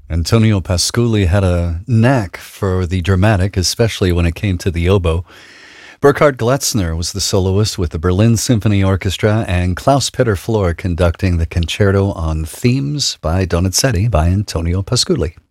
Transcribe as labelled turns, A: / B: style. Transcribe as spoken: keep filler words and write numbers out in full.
A: Antonio Pasculli had a knack for the dramatic, especially when it came to the oboe. Burkhard Glatzner was the soloist with the Berlin Symphony Orchestra, and Klaus-Peter Flohr conducting the concerto on Themes by Donizetti by Antonio Pasculli.